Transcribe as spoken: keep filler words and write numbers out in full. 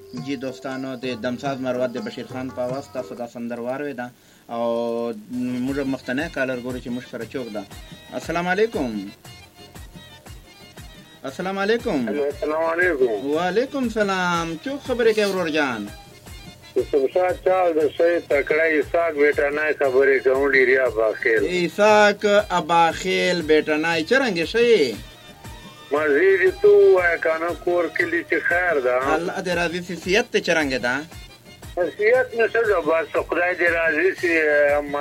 جی دوستانو د دمساز مروت د بشیر خان په اواز تاسو دا سندر واورېده او موږ مختنه کالر ګورو چې موږ سره چوک ده. السلام علیکم. السلام علیکم. السلام علیکم. وعلیکم سلام. چوک خبرې کوي ورور جان؟ سمشاد چال د شي تکړه ایساق بیٹا نه خبرې کوم ډیریا باخیل. ایساق اباخیل بیٹا نه چرنګ شي مزید تو وای کنه کور کلی چې خیر ده. الله دې راضي سي سیادت چرنګ ده. سیادت نشه بس خدای دې راضي سي.